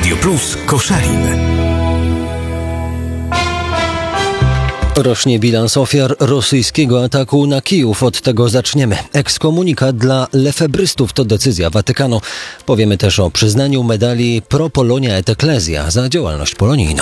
Radio Plus Koszalin. Rośnie bilans ofiar rosyjskiego ataku na Kijów. Od tego zaczniemy. Ekskomunikat dla lefebrystów to decyzja Watykanu. Powiemy też o przyznaniu medali Pro Polonia et Ecclesia za działalność polonijną.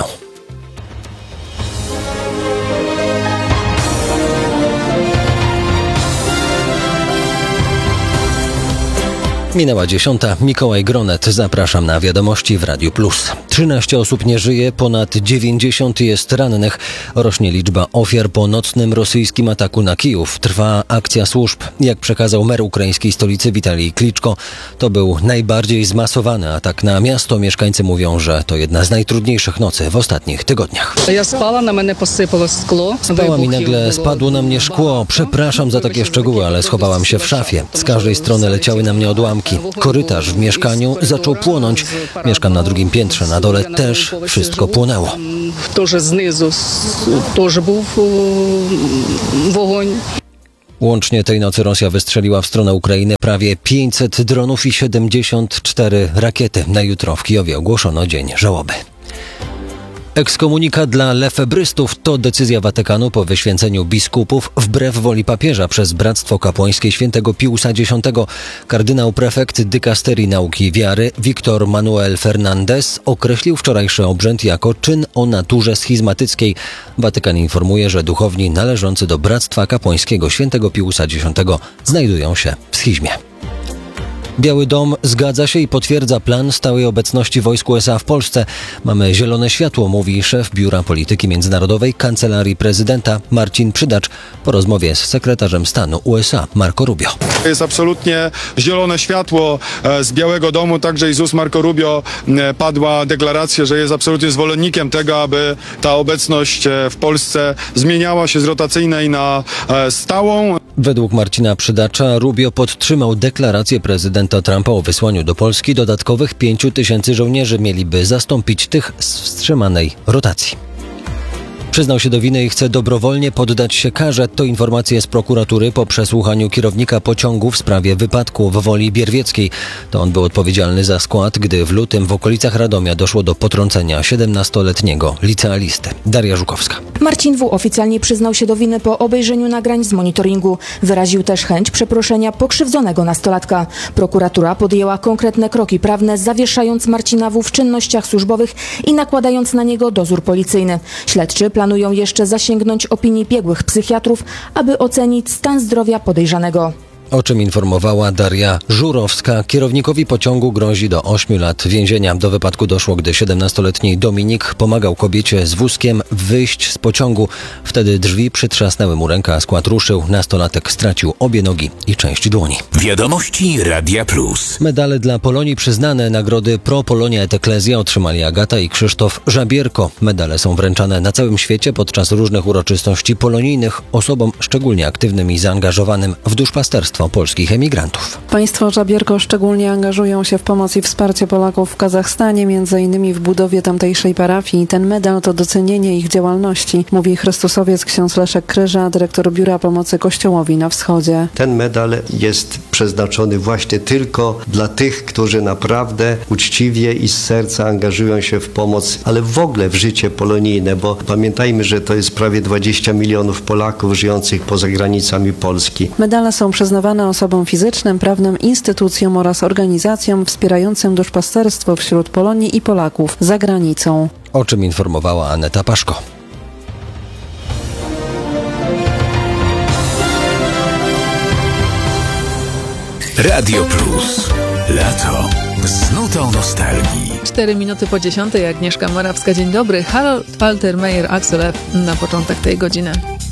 Minęła 10. Mikołaj Gronet. Zapraszam na wiadomości w Radiu Plus. 13 osób nie żyje, ponad 90 jest rannych. Rośnie liczba ofiar po nocnym rosyjskim ataku na Kijów. Trwa akcja służb. Jak przekazał mer ukraińskiej stolicy Witalij Kliczko, to był najbardziej zmasowany atak na miasto. Mieszkańcy mówią, że to jedna z najtrudniejszych nocy w ostatnich tygodniach. Spałam i nagle spadło na mnie szkło. Przepraszam za takie szczegóły, ale schowałam się w szafie. Z każdej strony leciały na mnie odłamki. Korytarz w mieszkaniu zaczął płonąć. Mieszkam na drugim piętrze, na dole też wszystko płonęło. Łącznie tej nocy Rosja wystrzeliła w stronę Ukrainy prawie 500 dronów i 74 rakiety. Na jutro w Kijowie ogłoszono dzień żałoby. Ekskomunikat dla lefebrystów to decyzja Watykanu po wyświęceniu biskupów wbrew woli papieża przez Bractwo Kapłańskie Świętego Piusa X. Kardynał prefekt dykasterii nauki i wiary Victor Manuel Fernandez określił wczorajszy obrzęd jako czyn o naturze schizmatyckiej. Watykan informuje, że duchowni należący do Bractwa Kapłańskiego Świętego Piusa X znajdują się w schizmie. Biały Dom zgadza się i potwierdza plan stałej obecności wojsk USA w Polsce. Mamy zielone światło, mówi szef Biura Polityki Międzynarodowej Kancelarii Prezydenta Marcin Przydacz po rozmowie z sekretarzem stanu USA Marco Rubio. Jest absolutnie zielone światło z Białego Domu, także i z ust Marco Rubio padła deklaracja, że jest absolutnie zwolennikiem tego, aby ta obecność w Polsce zmieniała się z rotacyjnej na stałą. Według Marcina Przydacza Rubio podtrzymał deklarację prezydenta Trumpa o wysłaniu do Polski dodatkowych 5 000 żołnierzy. Mieliby zastąpić tych z wstrzymanej rotacji. Przyznał się do winy i chce dobrowolnie poddać się karze. To informacje z prokuratury po przesłuchaniu kierownika pociągu w sprawie wypadku w Woli Bierwieckiej. To on był odpowiedzialny za skład, gdy w lutym w okolicach Radomia doszło do potrącenia 17-letniego licealisty. Daria Żukowska. Marcin W. oficjalnie przyznał się do winy po obejrzeniu nagrań z monitoringu. Wyraził też chęć przeproszenia pokrzywdzonego nastolatka. Prokuratura podjęła konkretne kroki prawne, zawieszając Marcina W. w czynnościach służbowych i nakładając na niego dozór policyjny. Śledczy planują jeszcze zasięgnąć opinii biegłych psychiatrów, aby ocenić stan zdrowia podejrzanego. O czym informowała Daria Żurowska. Kierownikowi pociągu grozi do 8 lat więzienia. Do wypadku doszło, gdy 17-letni Dominik pomagał kobiecie z wózkiem wyjść z pociągu. Wtedy drzwi przytrzasnęły mu rękę, a skład ruszył. Nastolatek stracił obie nogi i część dłoni. Wiadomości Radia Plus. Medale dla Polonii przyznane. Nagrody Pro Polonia et Ecclesia otrzymali Agata i Krzysztof Żabierko. Medale są wręczane na całym świecie podczas różnych uroczystości polonijnych osobom szczególnie aktywnym i zaangażowanym w duszpasterstwo polskich emigrantów. Państwo Żabierko szczególnie angażują się w pomoc i wsparcie Polaków w Kazachstanie, m.in. w budowie tamtejszej parafii. Ten medal to docenienie ich działalności, mówi chrystusowiec ksiądz Leszek Kryża, dyrektor Biura Pomocy Kościołowi na Wschodzie. Ten medal jest przeznaczony właśnie tylko dla tych, którzy naprawdę uczciwie i z serca angażują się w pomoc, ale w ogóle w życie polonijne, bo pamiętajmy, że to jest prawie 20 milionów Polaków żyjących poza granicami Polski. Medale są przyznawane osobom fizycznym, prawnym, instytucjom oraz organizacjom wspierającym duszpasterstwo wśród Polonii i Polaków za granicą. O czym informowała Aneta Paszko. Radio Plus. Lato z nutą nostalgii. 4 minuty po 10. Agnieszka Morawska. Dzień dobry. Harold Faltermeyer, Axel F. na początek tej godziny.